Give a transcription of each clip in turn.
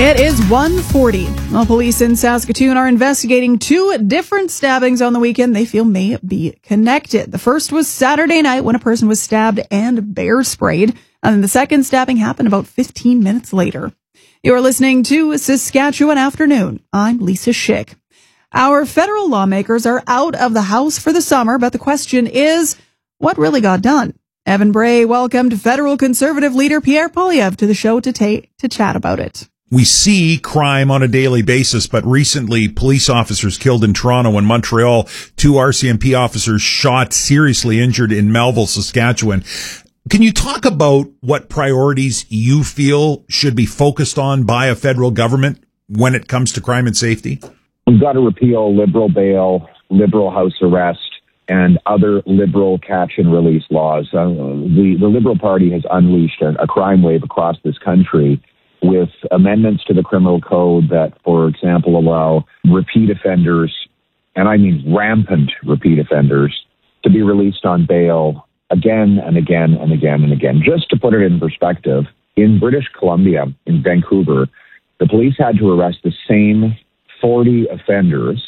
It is 1:40. Well, police in Saskatoon are investigating two different stabbings on the weekend they feel may be connected. The first was Saturday night when a person was stabbed and bear sprayed. And then the second stabbing happened about 15 minutes later. You're listening to Saskatchewan Afternoon. I'm Lisa Schick. Our federal lawmakers are out of the House for the summer, but the question is, what really got done? Evan Bray welcomed federal Conservative leader Pierre Poilievre to the show to chat about it. We see crime on a daily basis, but recently police officers killed in Toronto and Montreal, two RCMP officers shot, seriously injured in Melville, Saskatchewan. Can you talk about what priorities you feel should be focused on by a federal government when it comes to crime and safety? We've got to repeal liberal bail, liberal house arrest, and other liberal catch and release laws. The Liberal Party has unleashed a crime wave across this country with amendments to the criminal code that, for example, allow repeat offenders, and I mean rampant repeat offenders, to be released on bail again and again and again and again. Just to put it in perspective, in British Columbia, in Vancouver, the police had to arrest the same 40 offenders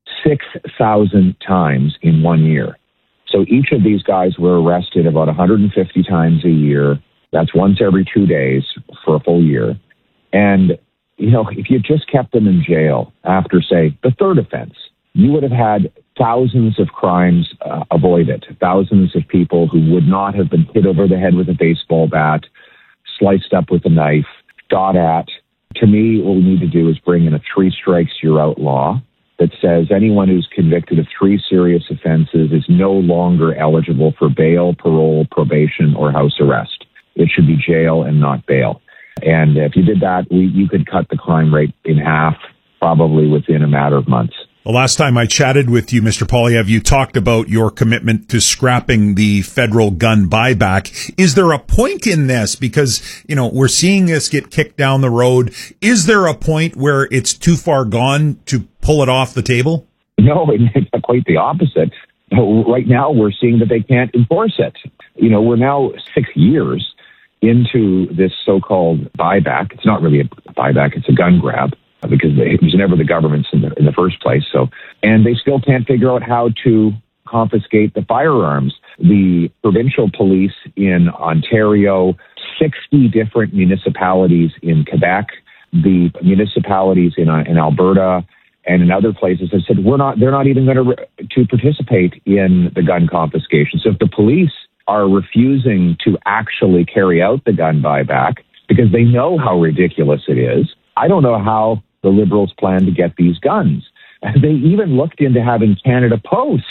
6,000 times in 1 year. So each of these guys were arrested about 150 times a year. That's once every 2 days for a full year. And, if you just kept them in jail after, say, the third offense, you would have had thousands of crimes avoided, thousands of people who would not have been hit over the head with a baseball bat, sliced up with a knife, shot at. To me, what we need to do is bring in a 3 strikes you're out law that says anyone who's convicted of 3 serious offenses is no longer eligible for bail, parole, probation, or house arrest. It should be jail and not bail. And if you did that, you could cut the crime rate in half, probably within a matter of months. The last time I chatted with you, Mr. Poilievre, you talked about your commitment to scrapping the federal gun buyback. Is there a point in this? Because, we're seeing this get kicked down the road. Is there a point where it's too far gone to pull it off the table? No, it's quite the opposite. Right now, we're seeing that they can't enforce it. We're now 6 years into this so-called buyback. It's not really a buyback, it's a gun grab, because it was never the government's in the first place. And they still can't figure out how to confiscate the firearms. The provincial police in Ontario, 60 different municipalities in Quebec, the municipalities in Alberta, and in other places have said they're not even going to participate in the gun confiscation. So if the police are refusing to actually carry out the gun buyback because they know how ridiculous it is, I don't know how the Liberals plan to get these guns. They even looked into having Canada Post,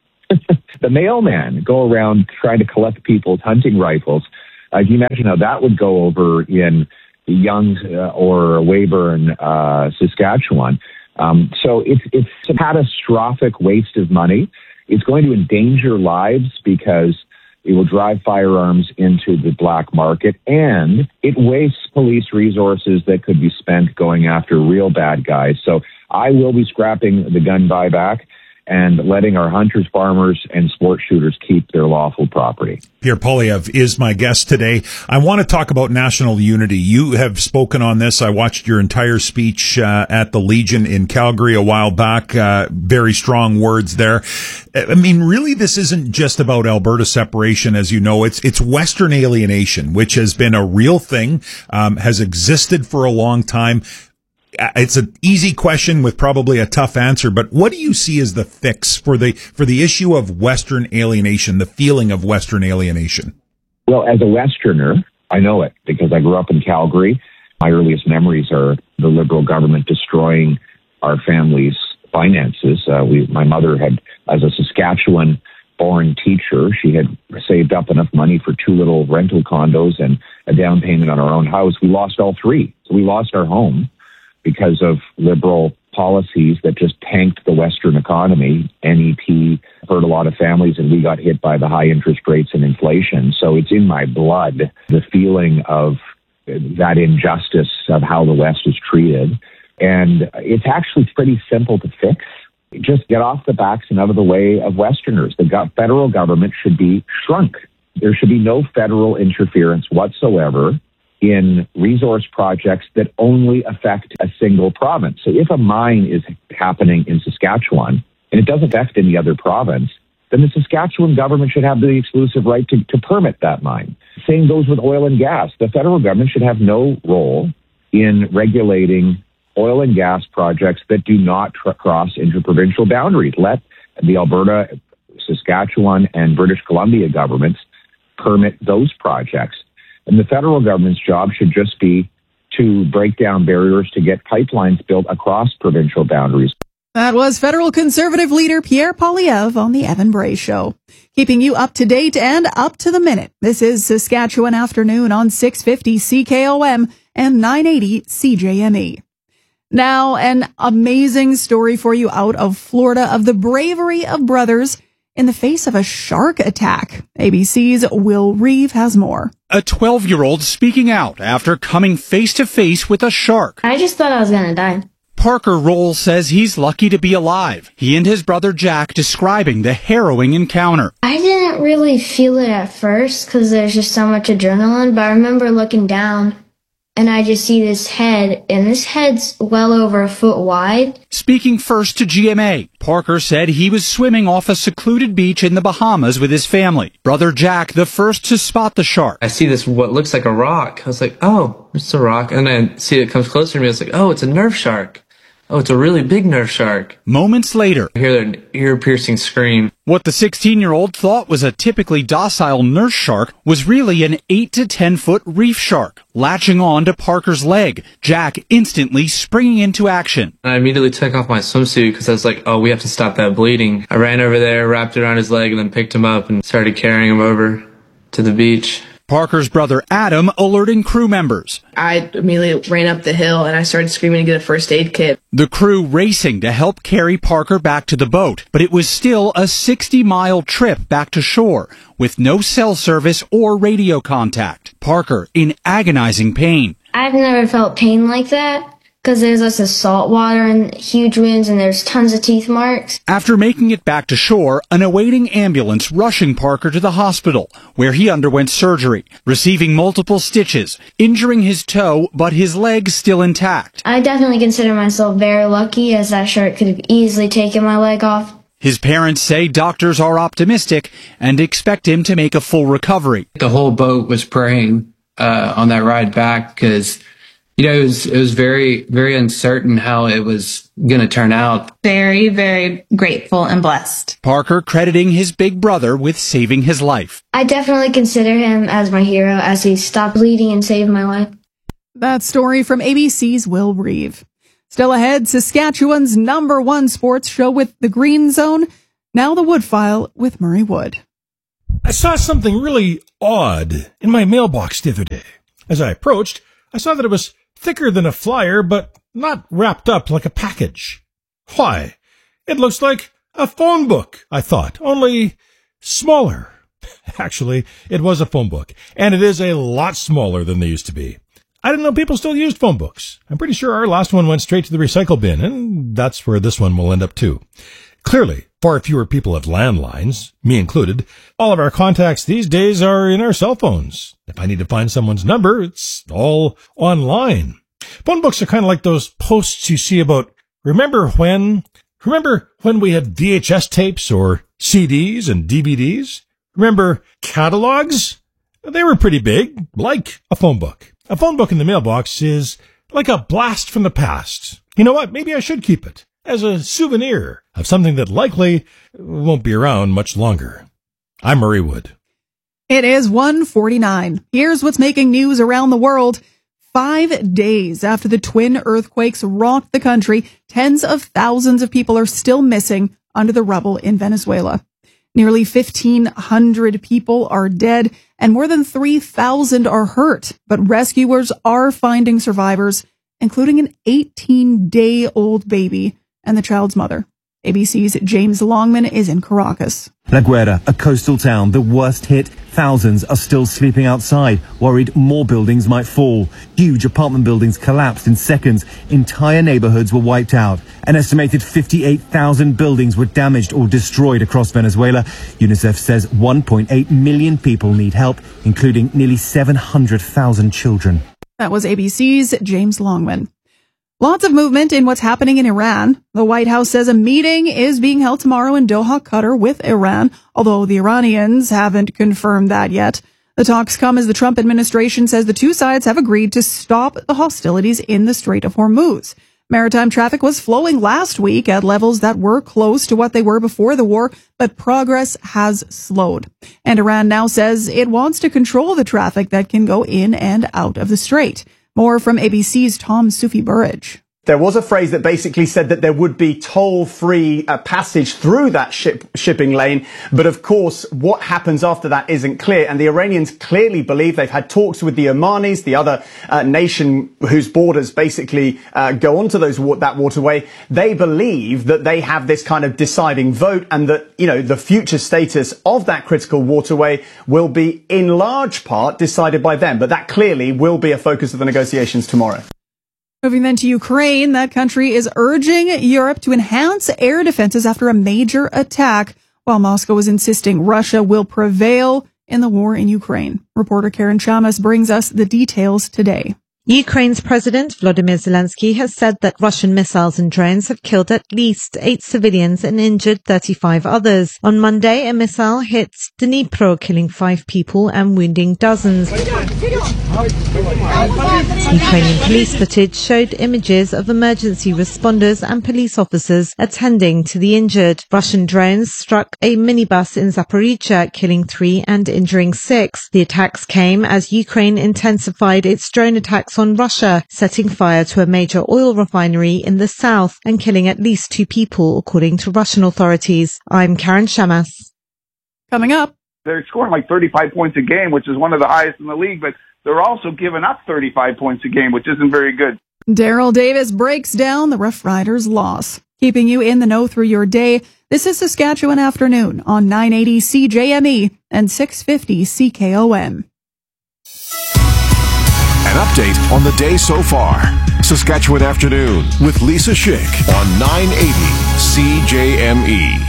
the mailman, go around trying to collect people's hunting rifles. Can you imagine how that would go over in Young or Weyburn, Saskatchewan? So it's a catastrophic waste of money. It's going to endanger lives because it will drive firearms into the black market, and it wastes police resources that could be spent going after real bad guys. So I will be scrapping the gun buyback and letting our hunters, farmers, and sport shooters keep their lawful property. Pierre Poilievre is my guest today. I want to talk about national unity. You have spoken on this. I watched your entire speech at the Legion in Calgary a while back. Very strong words there. I mean, really, this isn't just about Alberta separation, as you know. It's Western alienation, which has been a real thing, has existed for a long time. It's an easy question with probably a tough answer, but what do you see as the fix for the issue of Western alienation, the feeling of Western alienation? Well, as a Westerner, I know it because I grew up in Calgary. My earliest memories are the Liberal government destroying our family's finances. My mother had, as a Saskatchewan-born teacher, she had saved up enough money for 2 little rental condos and a down payment on our own house. We lost all 3. So we lost our home because of Liberal policies that just tanked the Western economy. NEP hurt a lot of families, and we got hit by the high interest rates and inflation. So it's in my blood, the feeling of that injustice of how the West is treated. And it's actually pretty simple to fix. Just get off the backs and out of the way of Westerners. The federal government should be shrunk. There should be no federal interference whatsoever in resource projects that only affect a single province. So if a mine is happening in Saskatchewan and it doesn't affect any other province, then the Saskatchewan government should have the exclusive right to permit that mine. Same goes with oil and gas. The federal government should have no role in regulating oil and gas projects that do not cross interprovincial boundaries. Let the Alberta, Saskatchewan, and British Columbia governments permit those projects. And the federal government's job should just be to break down barriers to get pipelines built across provincial boundaries. That was federal Conservative leader Pierre Poilievre on the Evan Bray Show. Keeping you up to date and up to the minute. This is Saskatchewan Afternoon on 650 CKOM and 980 CJME. Now, an amazing story for you out of Florida of the bravery of brothers in the face of a shark attack. ABC's Will Reeve has more. A 12-year-old speaking out after coming face to face with a shark. I just thought I was going to die. Parker Roll says he's lucky to be alive. He and his brother Jack describing the harrowing encounter. I didn't really feel it at first because there's just so much adrenaline, but I remember looking down and I just see this head, and this head's well over a foot wide. Speaking first to GMA, Parker said he was swimming off a secluded beach in the Bahamas with his family. Brother Jack, the first to spot the shark. I see this, what looks like a rock. I was like, oh, it's a rock. And then I see it comes closer to me. I was like, oh, it's a Nerf shark. Oh, it's a really big Nerf shark. Moments later, I hear an ear-piercing scream. What the 16-year-old thought was a typically docile nurse shark was really an 8 to 10-foot reef shark, latching on to Parker's leg, Jack instantly springing into action. I immediately took off my swimsuit because I was like, oh, we have to stop that bleeding. I ran over there, wrapped it around his leg, and then picked him up and started carrying him over to the beach. Parker's brother Adam alerting crew members. I immediately ran up the hill and I started screaming to get a first aid kit. The crew racing to help carry Parker back to the boat, but it was still a 60-mile trip back to shore with no cell service or radio contact. Parker in agonizing pain. I've never felt pain like that because there's lots of salt water and huge winds and there's tons of teeth marks. After making it back to shore, an awaiting ambulance rushing Parker to the hospital, where he underwent surgery, receiving multiple stitches, injuring his toe, but his leg still intact. I definitely consider myself very lucky, as that shark could have easily taken my leg off. His parents say doctors are optimistic and expect him to make a full recovery. The whole boat was praying on that ride back because it was very, very uncertain how it was going to turn out. Very, very grateful and blessed. Parker crediting his big brother with saving his life. I definitely consider him as my hero as he stopped bleeding and saved my life. That story from ABC's Will Reeve. Still ahead, Saskatchewan's #1 sports show with the Green Zone. Now the Wood File with Murray Wood. I saw something really odd in my mailbox the other day. As I approached, I saw that it was thicker than a flyer, but not wrapped up like a package. Why? It looks like a phone book, I thought, only smaller. Actually, it was a phone book, and it is a lot smaller than they used to be. I didn't know people still used phone books. I'm pretty sure our last one went straight to the recycle bin, and that's where this one will end up too. Clearly, far fewer people have landlines, me included. All of our contacts these days are in our cell phones. If I need to find someone's number, it's all online. Phone books are kind of like those posts you see about, remember when we had VHS tapes or CDs and DVDs? Remember catalogs? They were pretty big, like a phone book. A phone book in the mailbox is like a blast from the past. You know what? Maybe I should keep it as a souvenir of something that likely won't be around much longer. I'm Murray Wood. It is 1:49. Here's what's making news around the world. 5 days after the twin earthquakes rocked the country, tens of thousands of people are still missing under the rubble in Venezuela. Nearly 1,500 people are dead and more than 3,000 are hurt, but rescuers are finding survivors, including an 18-day-old baby and the child's mother. ABC's James Longman is in Caracas. La Guera, a coastal town, the worst hit. Thousands are still sleeping outside, worried more buildings might fall. Huge apartment buildings collapsed in seconds. Entire neighborhoods were wiped out. An estimated 58,000 buildings were damaged or destroyed across Venezuela. UNICEF says 1.8 million people need help, including nearly 700,000 children. That was ABC's James Longman. Lots of movement in what's happening in Iran. The White House says a meeting is being held tomorrow in Doha, Qatar with Iran, although the Iranians haven't confirmed that yet. The talks come as the Trump administration says the two sides have agreed to stop the hostilities in the Strait of Hormuz. Maritime traffic was flowing last week at levels that were close to what they were before the war, but progress has slowed. And Iran now says it wants to control the traffic that can go in and out of the strait. More from ABC's Tom Sufi-Burridge. There was a phrase that basically said that there would be toll-free passage through that shipping lane. But of course, what happens after that isn't clear. And the Iranians clearly believe they've had talks with the Omanis, the other nation whose borders basically go onto that waterway. They believe that they have this kind of deciding vote and that, the future status of that critical waterway will be in large part decided by them. But that clearly will be a focus of the negotiations tomorrow. Moving then to Ukraine, that country is urging Europe to enhance air defenses after a major attack, while Moscow is insisting Russia will prevail in the war in Ukraine. Reporter Karen Chamas brings us the details today. Ukraine's President Volodymyr Zelensky has said that Russian missiles and drones have killed at least 8 civilians and injured 35 others. On Monday, a missile hit Dnipro, killing 5 people and wounding dozens. Ukrainian police footage showed images of emergency responders and police officers attending to the injured. Russian drones struck a minibus in Zaporizhzhia, killing 3 and injuring 6. The attacks came as Ukraine intensified its drone attacks on Russia, setting fire to a major oil refinery in the south and killing at least 2 people, according to Russian authorities. I'm Karen Shamas. Coming up. They're scoring like 35 points a game, which is one of the highest in the league, but they're also giving up 35 points a game, which isn't very good. Daryl Davis breaks down the Rough Riders' loss. Keeping you in the know through your day, this is Saskatchewan Afternoon on 980 CJME and 650 CKOM. An update on the day so far. Saskatchewan Afternoon with Lisa Schick on 980 CJME.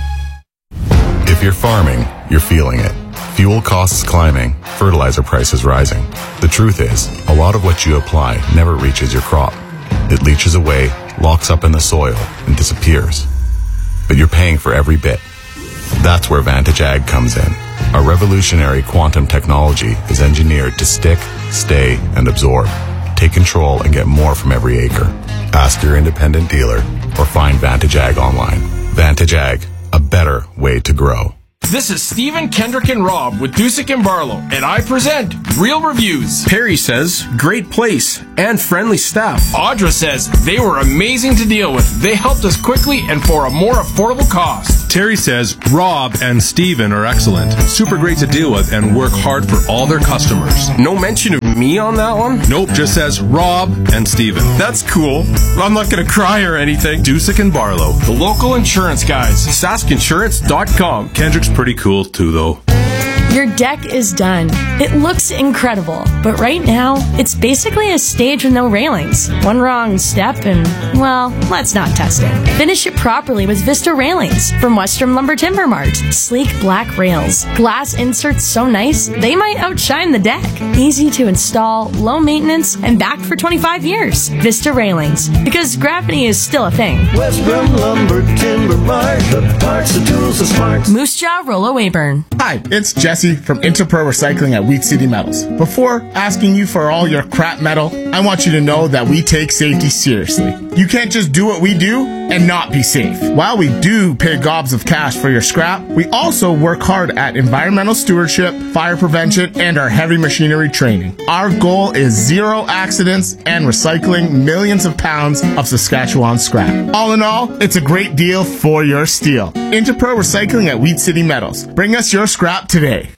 If you're farming, you're feeling it. Fuel costs climbing, fertilizer prices rising. The truth is, a lot of what you apply never reaches your crop. It leaches away, locks up in the soil, and disappears. But you're paying for every bit. That's where Vantage Ag comes in. Our revolutionary quantum technology is engineered to stick, stay, and absorb. Take control and get more from every acre. Ask your independent dealer or find Vantage Ag online. Vantage Ag, a better way to grow. This is Stephen, Kendrick, and Rob with Dusick and Barlow, and I present Real Reviews. Perry says, great place and friendly staff. Audra says, they were amazing to deal with. They helped us quickly and for a more affordable cost. Terry says, Rob and Stephen are excellent. Super great to deal with and work hard for all their customers. No mention of me on that one? Nope, just says Rob and Stephen. That's cool. I'm not going to cry or anything. Dusick and Barlow, the local insurance guys. SaskInsurance.com. Kendrick's pretty cool too, though. Your deck is done. It looks incredible, but right now, it's basically a stage with no railings. One wrong step and, well, let's not test it. Finish it properly with Vista Railings from Western Lumber Timber Mart. Sleek black rails. Glass inserts so nice, they might outshine the deck. Easy to install, low maintenance, and backed for 25 years. Vista Railings, because gravity is still a thing. Western Lumber Timber Mart, the parts, the tools, the smarts. Moose Jaw, Rollo Weyburn. Hi, it's Jesse from Interpro Recycling at Wheat City Metals. Before asking you for all your crap metal, I want you to know that we take safety seriously. You can't just do what we do and not be safe. While we do pay gobs of cash for your scrap, we also work hard at environmental stewardship, fire prevention, and our heavy machinery training. Our goal is 0 accidents and recycling millions of pounds of Saskatchewan scrap. All in all, it's a great deal for your steel. Interpro Recycling at Wheat City Metals. Bring us your scrap today.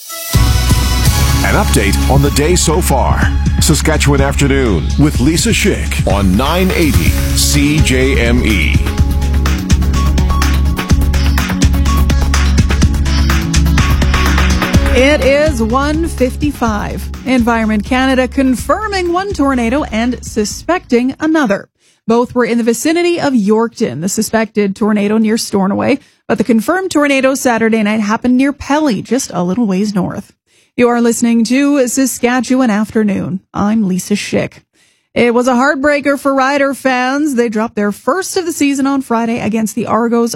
An update on the day so far. Saskatchewan Afternoon with Lisa Schick on 980 CJME. It is 1:55. Environment Canada confirming one tornado and suspecting another. Both were in the vicinity of Yorkton, the suspected tornado near Stornoway, but the confirmed tornado Saturday night happened near Pelly, just a little ways north. You are listening to Saskatchewan Afternoon. I'm Lisa Schick. It was a heartbreaker for Rider fans. They dropped their first of the season on Friday against the Argos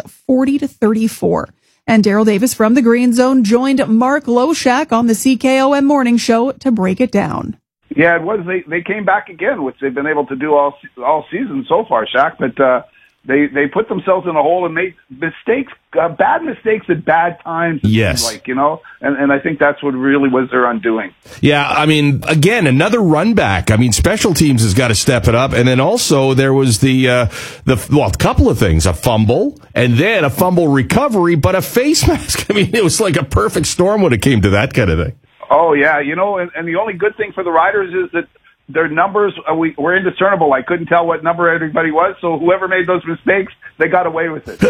40-34. And Daryl Davis from the Green Zone joined Mark Loshak on the CKOM Morning Show to break it down. Yeah, it was. They came back again, which they've been able to do all season so far, Shaq. But they put themselves in a hole and made mistakes, bad mistakes at bad times. Yes, and I think that's what really was their undoing. Yeah, I mean, again, another run back. I mean, special teams has got to step it up, and then also there was a couple of things: a fumble, and then a fumble recovery, but a face mask. I mean, it was like a perfect storm when it came to that kind of thing. Oh, yeah, and the only good thing for the Riders is that their numbers were indiscernible. I couldn't tell what number everybody was, so whoever made those mistakes, they got away with it.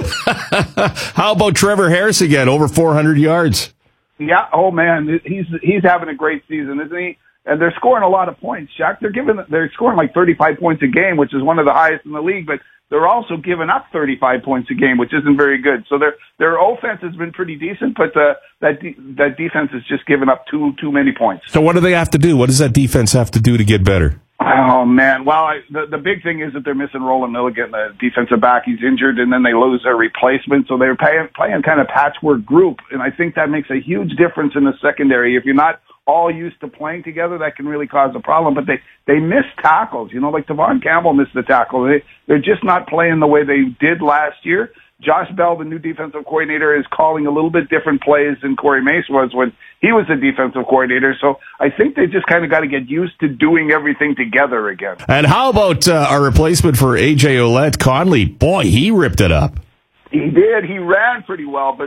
How about Trevor Harris again, over 400 yards? Yeah, oh man, he's having a great season, isn't he? And they're scoring a lot of points, Shaq. They're scoring like 35 points a game, which is one of the highest in the league, but they're also giving up 35 points a game, which isn't very good. So their offense has been pretty decent, but that defense has just given up too many points. So what do they have to do? What does that defense have to do to get better? Oh man, well the big thing is that they're missing Roland Milligan, the defensive back. He's injured, and then they lose their replacement, so they're playing kind of patchwork group, and I think that makes a huge difference in the secondary. If you're not all used to playing together, that can really cause a problem. But they miss tackles, like Devon Campbell missed the tackle. They're just not playing the way they did last year. Josh Bell, the new defensive coordinator, is calling a little bit different plays than Corey Mace was when he was the defensive coordinator. So I think they just kind of got to get used to doing everything together again. And how about our replacement for A.J. Ouellette, Conley? Boy, he ripped it up. He did. He ran pretty well, but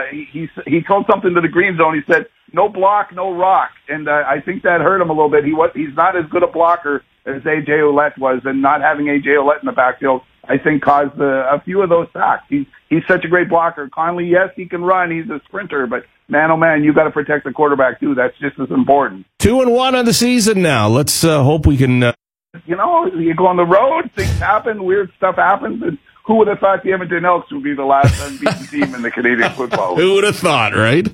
he told something to the Green Zone. He said, "No block, no rock," and I think that hurt him a little bit. He's not as good a blocker as A.J. Ouellette was, and not having A.J. Ouellette in the backfield, I think, caused a few of those sacks. He's such a great blocker. Conley, yes, he can run. He's a sprinter, but man, oh man, you got to protect the quarterback too. That's just as important. 2-1 on the season now. Let's hope we can. You go on the road, things happen, weird stuff happens, and who would have thought the Edmonton Elks would be the last unbeaten team in the Canadian football? Who would have thought, right?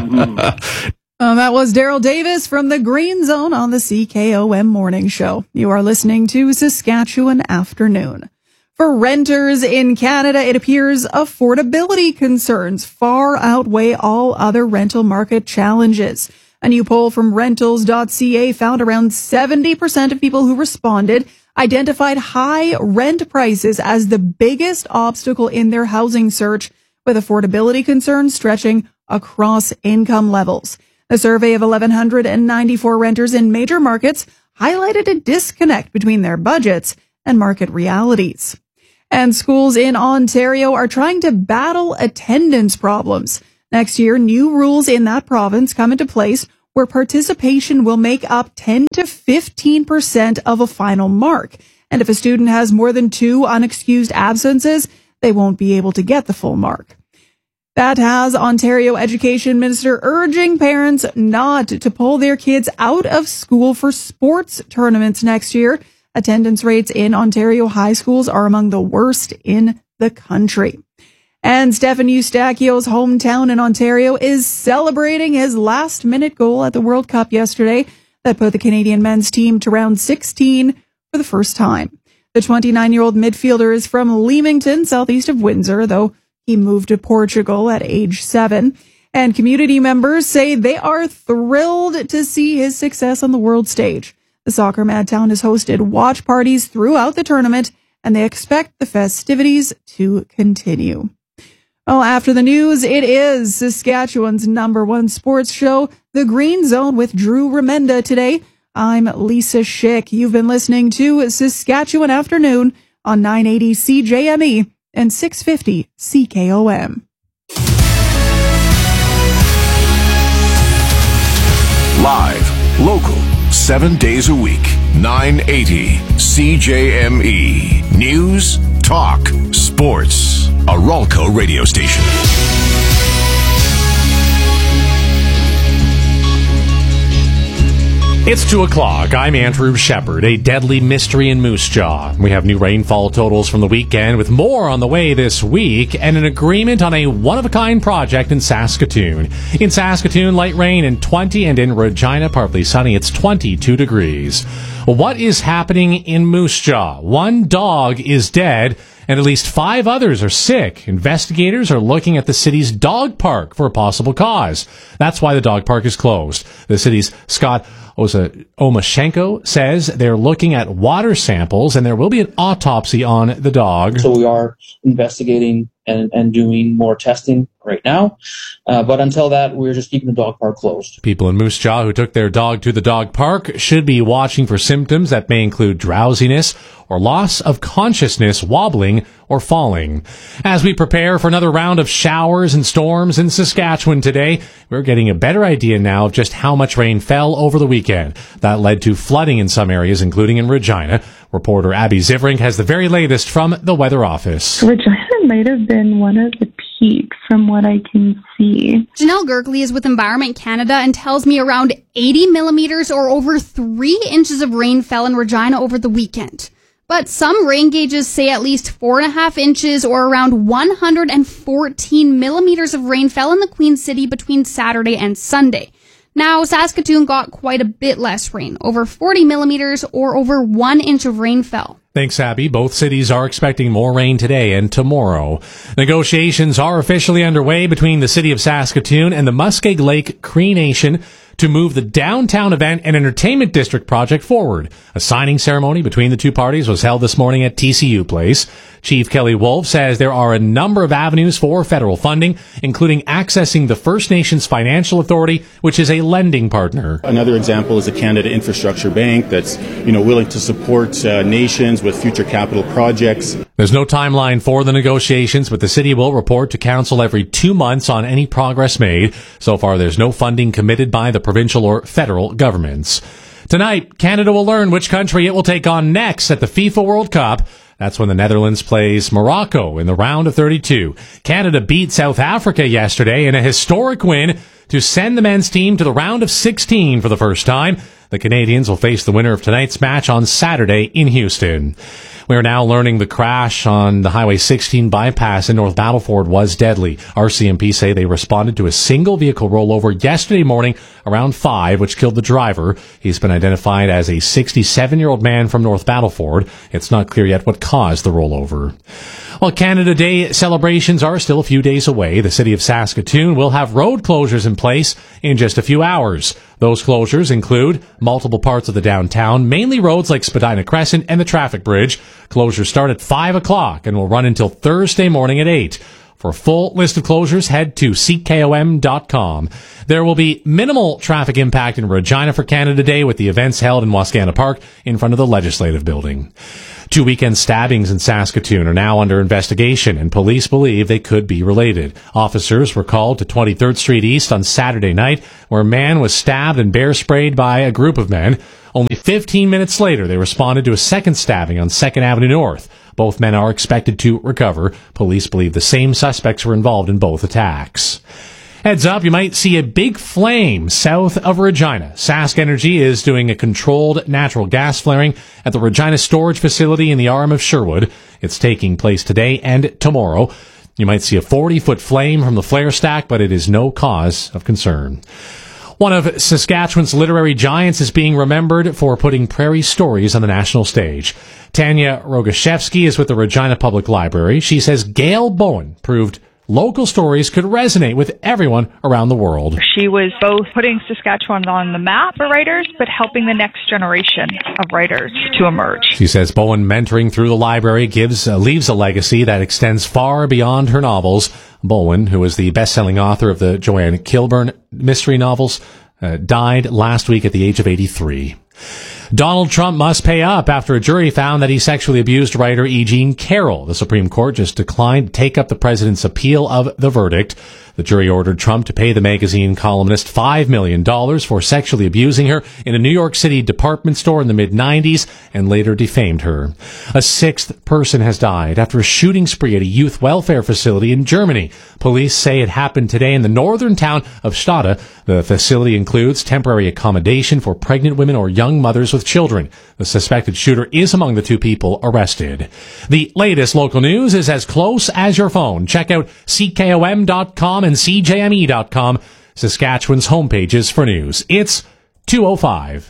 That was Daryl Davis from the Green Zone on the CKOM Morning Show. You are listening to Saskatchewan Afternoon. For renters in Canada, it appears affordability concerns far outweigh all other rental market challenges. A new poll from rentals.ca found around 70% of people who responded identified high rent prices as the biggest obstacle in their housing search, with affordability concerns stretching across income levels. A survey of 1,194 renters in major markets highlighted a disconnect between their budgets and market realities. And schools in Ontario are trying to battle attendance problems. Next year, new rules in that province come into place where participation will make up 10 to 15% of a final mark. And if a student has more than 2 unexcused absences, they won't be able to get the full mark. That has Ontario Education Minister urging parents not to pull their kids out of school for sports tournaments next year. Attendance rates in Ontario high schools are among the worst in the country. And Stefan Eustachio's hometown in Ontario is celebrating his last-minute goal at the World Cup yesterday that put the Canadian men's team to round 16 for the first time. The 29-year-old midfielder is from Leamington, southeast of Windsor, though he moved to Portugal at age 7. And community members say they are thrilled to see his success on the world stage. The Soccer Mad Town has hosted watch parties throughout the tournament, and they expect the festivities to continue. Well, after the news, it is Saskatchewan's #1 sports show, The Green Zone with Drew Remenda today. I'm Lisa Schick. You've been listening to Saskatchewan Afternoon on 980 CJME and 650 CKOM. Live, local, 7 days a week, 980 CJME. News, talk, sports. A Ralco radio station. It's 2 o'clock. I'm Andrew Shepard. A deadly mystery in Moose Jaw. We have new rainfall totals from the weekend with more on the way this week and an agreement on a one-of-a-kind project in Saskatoon. In Saskatoon, light rain and 20, and in Regina, partly sunny. It's 22 degrees. What is happening in Moose Jaw? One dog is dead, and at least 5 others are sick. Investigators are looking at the city's dog park for a possible cause. That's why the dog park is closed. The city's Scott Omashenko says they're looking at water samples, and there will be an autopsy on the dog. So we are investigating and doing more testing right now. But until that, we're just keeping the dog park closed. People in Moose Jaw who took their dog to the dog park should be watching for symptoms that may include drowsiness or loss of consciousness, wobbling, or falling. As we prepare for another round of showers and storms in Saskatchewan today, we're getting a better idea now of just how much rain fell over the weekend. That led to flooding in some areas, including in Regina. Reporter Abby Zivrink has the very latest from the Weather Office. Regina might have been one of the peaks from what I can see. Janelle Gerkley is with Environment Canada and tells me around 80 millimeters or over 3 inches of rain fell in Regina over the weekend. But some rain gauges say at least 4.5 inches or around 114 millimeters of rain fell in the Queen City between Saturday and Sunday. Now, Saskatoon got quite a bit less rain, over 40 millimeters or over 1 inch of rain fell. Thanks, Abby. Both cities are expecting more rain today and tomorrow. Negotiations are officially underway between the city of Saskatoon and the Muskeg Lake Cree Nation to move the downtown event and entertainment district project forward. A signing ceremony between the two parties was held this morning at TCU Place. Chief Kelly Wolf says there are a number of avenues for federal funding, including accessing the First Nations Financial Authority, which is a lending partner. Another example is the Canada Infrastructure Bank that's, willing to support nations with future capital projects. There's no timeline for the negotiations, but the city will report to council every 2 months on any progress made. So far, there's no funding committed by the provincial or federal governments. Tonight, Canada will learn which country it will take on next at the FIFA World Cup. That's when the Netherlands plays Morocco in the round of 32. Canada beat South Africa yesterday in a historic win to send the men's team to the round of 16 for the first time. The Canadians will face the winner of tonight's match on Saturday in Houston. We are now learning the crash on the Highway 16 bypass in North Battleford was deadly. RCMP say they responded to a single vehicle rollover yesterday morning around 5, which killed the driver. He's been identified as a 67-year-old man from North Battleford. It's not clear yet what caused the rollover. While Canada Day celebrations are still a few days away, the city of Saskatoon will have road closures in place in just a few hours. Those closures include multiple parts of the downtown, mainly roads like Spadina Crescent and the traffic bridge. Closures start at 5 o'clock and will run until Thursday morning at 8. For a full list of closures, head to ckom.com. There will be minimal traffic impact in Regina for Canada Day, with the events held in Wascana Park in front of the Legislative Building. 2 weekend stabbings in Saskatoon are now under investigation, and police believe they could be related. Officers were called to 23rd Street East on Saturday night, where a man was stabbed and bear sprayed by a group of men. Only 15 minutes later, they responded to a second stabbing on 2nd Avenue North. Both men are expected to recover. Police believe the same suspects were involved in both attacks. Heads up, you might see a big flame south of Regina. Sask Energy is doing a controlled natural gas flaring at the Regina storage facility in the arm of Sherwood. It's taking place today and tomorrow. You might see a 40-foot flame from the flare stack, but it is no cause of concern. One of Saskatchewan's literary giants is being remembered for putting prairie stories on the national stage. Tanya Rogashevsky is with the Regina Public Library. She says Gail Bowen proved local stories could resonate with everyone around the world. She was both putting Saskatchewan on the map for writers, but helping the next generation of writers to emerge. She says Bowen mentoring through the library leaves a legacy that extends far beyond her novels. Bowen, who is the best-selling author of the Joanne Kilburn mystery novels, died last week at the age of 83. Donald Trump must pay up after a jury found that he sexually abused writer E. Jean Carroll. The Supreme Court just declined to take up the president's appeal of the verdict. The jury ordered Trump to pay the magazine columnist $5 million for sexually abusing her in a New York City department store in the mid-90s and later defamed her. A sixth person has died after a shooting spree at a youth welfare facility in Germany. Police say it happened today in the northern town of Stade. The facility includes temporary accommodation for pregnant women or young mothers with children. The suspected shooter is among the two people arrested. The latest local news is as close as your phone. Check out CKOM.com and CJME.com, Saskatchewan's homepages for news. It's 2:05.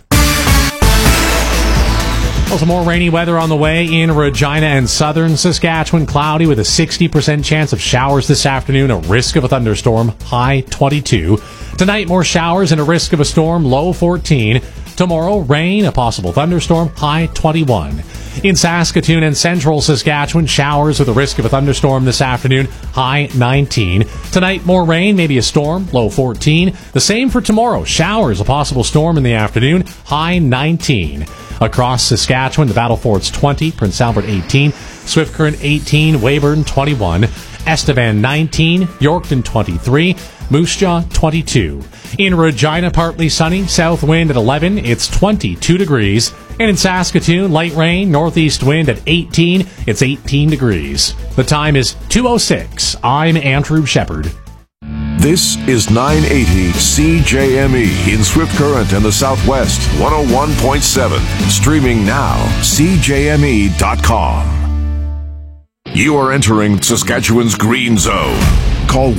Also, more rainy weather on the way in Regina and southern Saskatchewan. Cloudy with a 60% chance of showers this afternoon. A risk of a thunderstorm. High 22. Tonight, more showers and a risk of a storm. Low 14. Tomorrow, rain, a possible thunderstorm. High 21. In Saskatoon and central Saskatchewan, showers with a risk of a thunderstorm this afternoon. High 19. Tonight, more rain, maybe a storm. Low 14. The same for tomorrow. Showers, a possible storm in the afternoon. High 19. Across Saskatchewan, the Battle Fort's 20, Prince Albert 18, Swift Current 18, Weyburn 21, Estevan 19, Yorkton 23, Moose Jaw 22. In Regina, partly sunny, south wind at 11, it's 22 degrees. And in Saskatoon, light rain, northeast wind at 18, it's 18 degrees. The time is 2:06. I'm Andrew Shepard. This is 980 CJME in Swift Current and the Southwest, 101.7. Streaming now, CJME.com. You are entering Saskatchewan's Green Zone. Call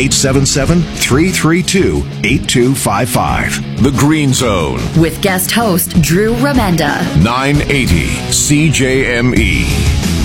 1-877-332-8255. The Green Zone. With guest host Drew Remenda. 980 CJME.